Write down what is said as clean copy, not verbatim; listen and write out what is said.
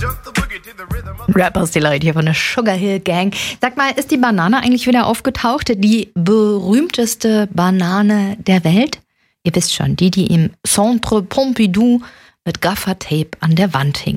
Rappers Delight hier von der Sugar Hill Gang. Sag mal, ist die Banane eigentlich wieder aufgetaucht? Die berühmteste Banane der Welt? Ihr wisst schon, die im Centre Pompidou mit Gaffertape an der Wand hing.